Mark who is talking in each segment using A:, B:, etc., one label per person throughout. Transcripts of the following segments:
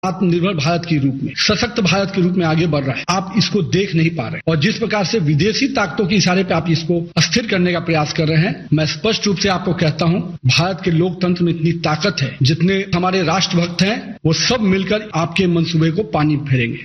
A: आत्मनिर्भर भारत के रूप में, सशक्त भारत के रूप में आगे बढ़ रहा है। आप इसको देख नहीं पा रहे और जिस प्रकार से विदेशी ताकतों के इशारे पे आप इसको अस्थिर करने का प्रयास कर रहे हैं, मैं स्पष्ट रूप से आपको कहता हूं, भारत के लोकतंत्र में इतनी ताकत है, जितने हमारे राष्ट्रभक्त हैं वो सब मिलकर आपके मंसूबे को पानी फेरेंगे।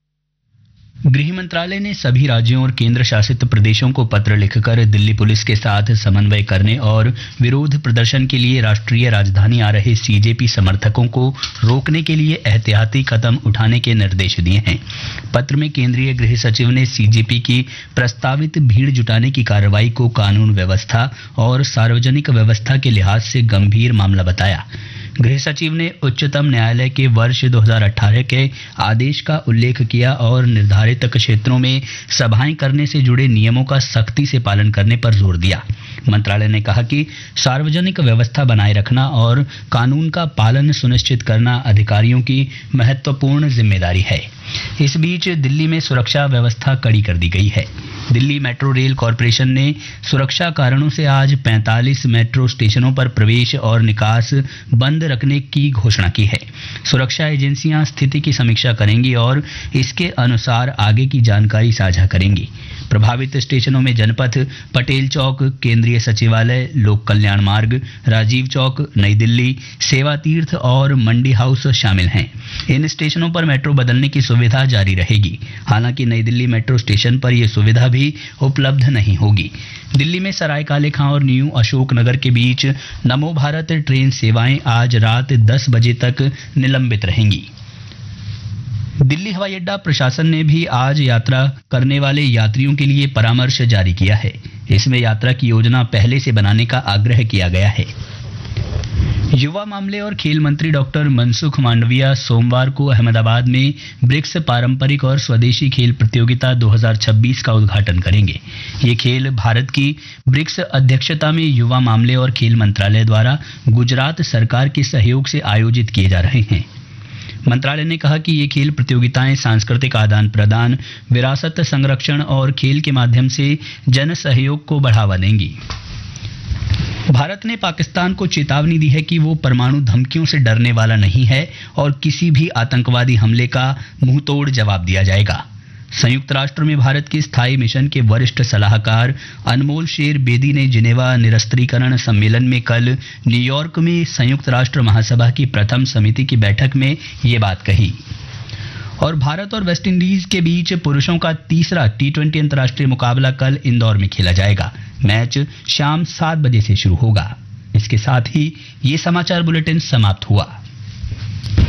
B: गृह मंत्रालय ने सभी राज्यों और केंद्र शासित प्रदेशों को पत्र लिखकर दिल्ली पुलिस के साथ समन्वय करने और विरोध प्रदर्शन के लिए राष्ट्रीय राजधानी आ रहे सीजेपी समर्थकों को रोकने के लिए एहतियाती कदम उठाने के निर्देश दिए हैं। पत्र में केंद्रीय गृह सचिव ने सीजेपी की प्रस्तावित भीड़ जुटाने की कार्रवाई को कानून व्यवस्था और सार्वजनिक व्यवस्था के लिहाज से गंभीर मामला बताया। गृह सचिव ने उच्चतम न्यायालय के वर्ष 2018 के आदेश का उल्लेख किया और निर्धारित क्षेत्रों में सभाएं करने से जुड़े नियमों का सख्ती से पालन करने पर जोर दिया। मंत्रालय ने कहा कि सार्वजनिक व्यवस्था बनाए रखना और कानून का पालन सुनिश्चित करना अधिकारियों की महत्वपूर्ण जिम्मेदारी है। इस बीच दिल्ली में सुरक्षा व्यवस्था कड़ी कर दी गई है। दिल्ली मेट्रो रेल कॉरपोरेशन ने सुरक्षा कारणों से आज 45 मेट्रो स्टेशनों पर प्रवेश और निकास बंद रखने की घोषणा की है। सुरक्षा एजेंसियां स्थिति की समीक्षा करेंगी और इसके अनुसार आगे की जानकारी साझा करेंगी। प्रभावित स्टेशनों में जनपथ, पटेल चौक, केंद्रीय सचिवालय, लोक कल्याण मार्ग, राजीव चौक, नई दिल्ली, सेवा तीर्थ और मंडी हाउस शामिल हैं। इन स्टेशनों पर मेट्रो बदलने की सुविधा जारी रहेगी। हालांकि नई दिल्ली मेट्रो स्टेशन पर यह सुविधा भी उपलब्ध नहीं होगी। दिल्ली में सराय काले खां और न्यू अशोक नगर के बीच नमो भारत ट्रेन सेवाएं आज रात 10 बजे तक निलंबित रहेंगी। दिल्ली हवाई अड्डा प्रशासन ने भी आज यात्रा करने वाले यात्रियों के लिए परामर्श जारी किया है। इसमें यात्रा की योजना पहले से बनाने का आग्रह किया गया है। युवा मामले और खेल मंत्री डॉक्टर मनसुख मांडविया सोमवार को अहमदाबाद में ब्रिक्स पारंपरिक और स्वदेशी खेल प्रतियोगिता 2026 का उद्घाटन करेंगे। ये खेल भारत की ब्रिक्स अध्यक्षता में युवा मामले और खेल मंत्रालय द्वारा गुजरात सरकार के सहयोग से आयोजित किए जा रहे हैं। मंत्रालय ने कहा कि ये खेल प्रतियोगिताएं सांस्कृतिक आदान प्रदान, विरासत संरक्षण और खेल के माध्यम से जन सहयोग को बढ़ावा देंगी। भारत ने पाकिस्तान को चेतावनी दी है कि वो परमाणु धमकियों से डरने वाला नहीं है और किसी भी आतंकवादी हमले का मुंहतोड़ जवाब दिया जाएगा। संयुक्त राष्ट्र में भारत के स्थायी मिशन के वरिष्ठ सलाहकार अनमोल शेर बेदी ने जिनेवा निरस्त्रीकरण सम्मेलन में कल न्यूयॉर्क में संयुक्त राष्ट्र महासभा की प्रथम समिति की बैठक में ये बात कही। और भारत और वेस्टइंडीज के बीच पुरुषों का तीसरा T20 अंतर्राष्ट्रीय मुकाबला कल इंदौर में खेला जाएगा। मैच शाम 7 बजे से शुरू होगा। इसके साथ ही ये समाचार बुलेटिन समाप्त हुआ।